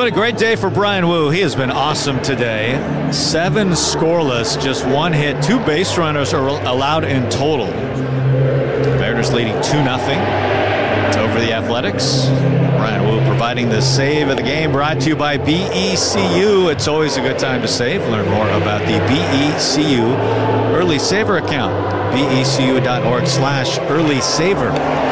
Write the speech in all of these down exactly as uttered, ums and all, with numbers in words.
What a great day for Bryan Woo. He has been awesome today. Seven scoreless, just one hit. Two base runners are allowed in total. The Mariners leading two nothing over the Athletics. Bryan Woo providing the save of the game, brought to you by B E C U. It's always a good time to save. Learn more about the B E C U Early Saver account. B E C U dot org slash early saver.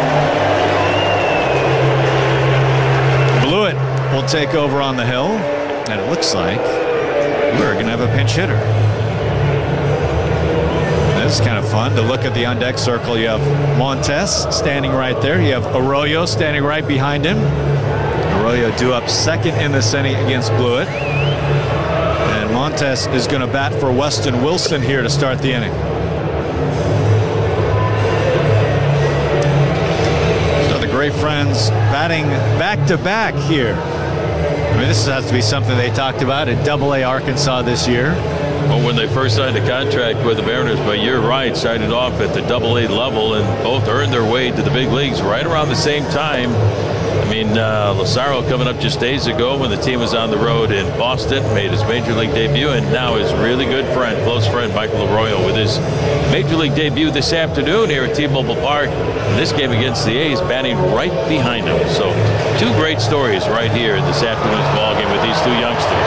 Blewett will take over on the hill, and it looks like we're going to have a pinch hitter. This is kind of fun to look at the on-deck circle. You have Montes standing right there. You have Arroyo standing right behind him. Arroyo due up second in this inning against Blewett. And Montes is going to bat for Weston Wilson here to start the inning. So the Gray Friends batting back-to-back here. I mean, this has to be something they talked about at Double A Arkansas this year. Well, when they first signed a contract with the Mariners, but you're right, started off at the Double A level and both earned their way to the big leagues right around the same time. I mean, uh, Lazaro coming up just days ago when the team was on the road in Boston, made his Major League debut, and now his really good friend, close friend, Michael Arroyo, with his Major League debut this afternoon here at T-Mobile Park. In this game against the A's, batting right behind him. So two great stories right here in this afternoon's ballgame with these two youngsters.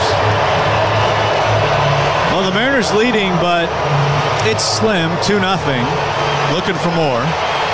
Well, the Mariners leading, but it's slim, two nothing. Looking for more.